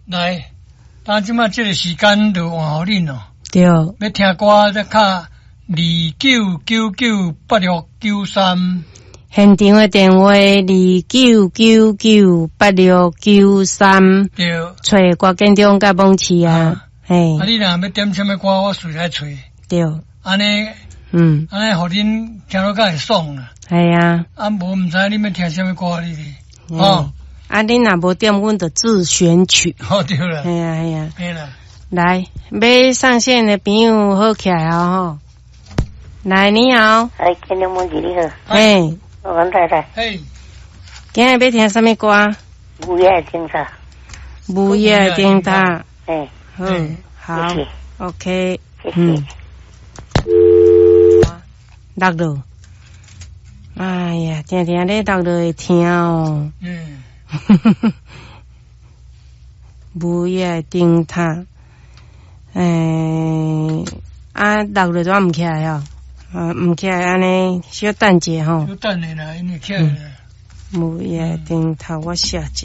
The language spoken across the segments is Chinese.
来，咱即马这个时间就换互恁咯。 对， 要听歌再卡29998693。 现场的电话29998693。 对。 找郭建中甲梦琪啊，嘿。 你若要点什么歌，我随来找。 对。 安尼，安尼，互恁听落较会爽啦。 系啊。 无毋知恁要听什么歌哩？哦。 恁若无点，阮就自选曲。 哦，对啦。 系啊，系啊。 嘿啦。 来，要上线的朋友好起来哦，吼。来，你好。 哎，建中梦琪你好。 嘿。 王太太。 嘿。 今日要听什么歌？ 午夜警察。 午夜警察。 哎。 好。 谢谢。 OK。 谢谢。 落落。哎呀，定定咧落落会听哦。午夜警察。落落怎毋起来哦？毋起来安尼，小等者吼。 小等下啦，因为起来啦。 午夜警察，我写者。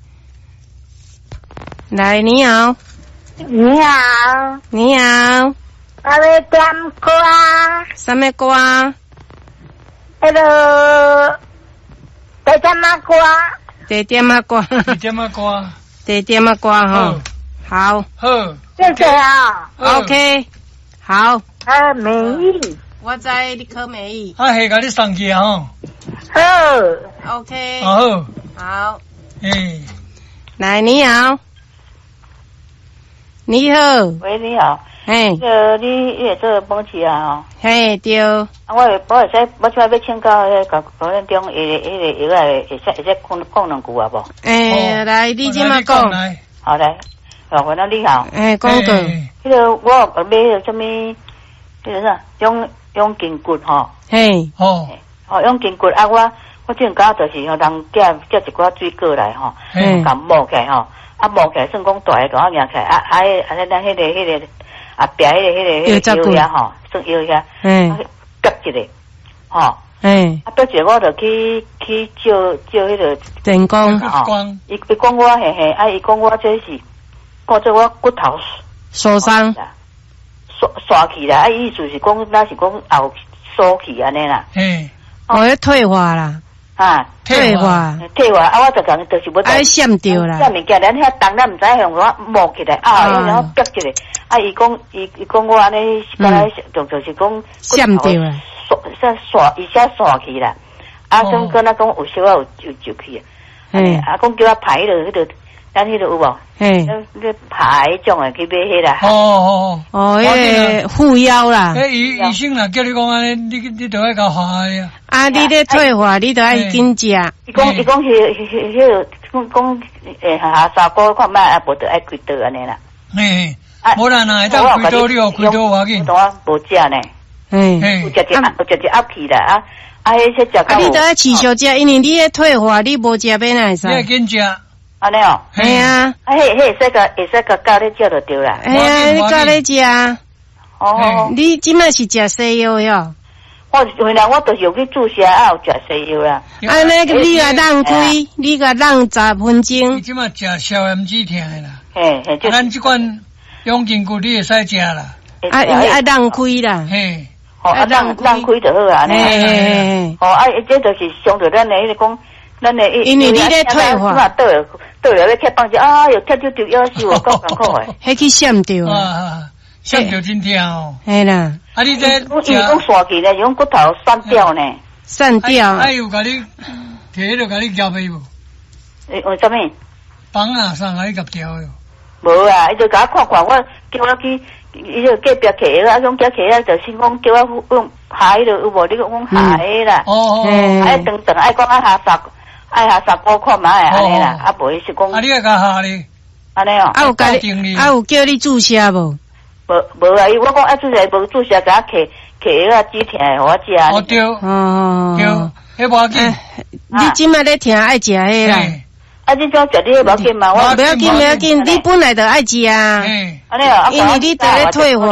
来，你好。 你好。 你好。 我要点歌。 什么歌？ 那个地点啊歌。 地点啊歌。 地点啊歌。 地点啊歌吼。好。 好。 谢谢啊。 OK。好。 美意。 我知你考美意。 下甲你送去吼。 好。 OK。 好。 好。 来， 你好。你好。 喂，你好。 嘿。 你也做梦琪啊？吼。 嘿，对。 我会使，我即摆要请教迄个高中迄个药啊，会使讲两句啊无？ 来，你即马讲。 好来，我那你好。 讲过。 迄个我买迄个什么，迄个啥，永筋骨吼。 嘿。 永筋骨啊！我这家就是互人叫一寡水果来吼，甲磨起来吼，磨起来算讲大个，甲我拿起来，咱迄个壁迄个药吼，算药遐，夹一个，吼。倒一个我就去照迄个电光， 伊讲我伊讲我这是，讲做我骨头受伤， 刷去啦，意思是讲那是讲后缩去安尼啦。 要退化啦。退化， 我就讲就是要闪掉啦。 啥物件咱遐重咱毋知用我摸起来然后夹一个，伊讲我安尼，本来就是讲闪掉啦， 刷一下刷去啦，算跟那讲有小有去讲叫我排迄个，咱迄个有无？你排种诶去买迄啦。 迄个护腰啦。 医生若叫你讲安尼，你着爱甲下呀。 你咧退化，你着爱紧食。 伊讲迄个讲下3个看卖无着爱开刀安尼啦。 无啦，若会当开刀，你有开刀要紧。 我无食呢。有食一鸭去啦迄些食。 你着爱持续食，因为你咧退化，你无食要哪会使？ 你爱紧食。 安尼哦。 系啊。 迄会使甲教咧食就对啦。 系啊，你教咧食。你即摆是食西药哟。 原来我就是有去注射，有食西药啦。 安尼你甲让开，你甲让10分钟。 你即摆食消炎止痛的啦。咱即款永筋骨你会使食啦。 爱让开啦。 让开就好啊。这就是相对咱的迄个讲，咱的因为你咧退化， 倒了要吃放下，又跳就腰死我，够艰苦的。 迄去闪掉啊，闪掉真痛哦。 系啦。 你这伊讲刷起来，用骨头散掉呢。 散掉。 有甲你摕迄个甲你夹背无？ 为什么？ 绑啊，上甲你夹掉哟。 无啊，伊就甲我看，我叫我去，伊就隔壁摕个，种夹摕就先讲叫我用下迄个有无？你讲下个啦。爱长爱讲下3个看卖安尼啦，无是讲。 你爱甲下哩？ 安尼哦。 有叫你注射无？ 无啊！我讲注射无注射，甲摕个止痛互我食。 对。对，迄无要紧。 你即摆咧听爱食迄啦？ 你种食你无要紧嘛？ 不要紧，你本来就爱食啊。 安尼哦。 因为你在咧退化。